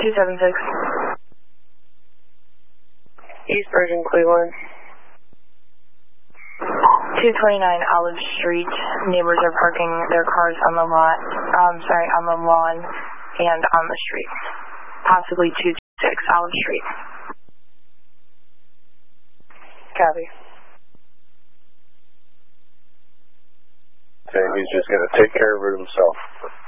276. East Virgin, Cleveland. 229 Olive Street. Neighbors are parking their cars on the lot, on the lawn and on the street. Possibly 226 Olive Street. Copy. Okay, he's just going to take care of it himself.